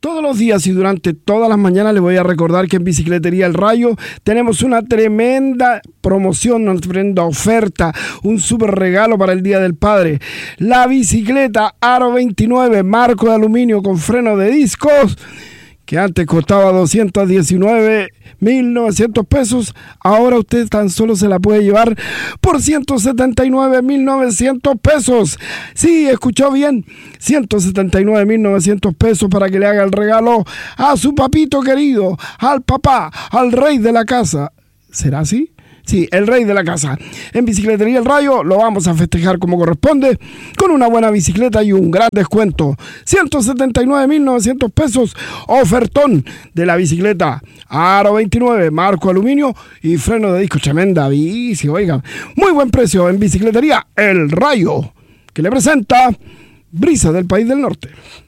Todos los días y durante todas las mañanas les voy a recordar que en Bicicletería El Rayo tenemos una tremenda promoción, una tremenda oferta, un súper regalo para el Día del Padre. La bicicleta Aro 29, marco de aluminio con freno de discos, que antes costaba 219.900 pesos, ahora usted tan solo se la puede llevar por 179.900 pesos. Sí, escuchó bien, 179.900 pesos para que le haga el regalo a su papito querido, al papá, al rey de la casa. ¿Será así? Sí, el rey de la casa. En Bicicletería El Rayo lo vamos a festejar como corresponde, con una buena bicicleta y un gran descuento. 179.900 pesos, ofertón de la bicicleta Aro 29, marco aluminio y freno de disco. Tremenda bici, oiga. Muy buen precio en Bicicletería El Rayo, que le presenta Brisa del País del Norte.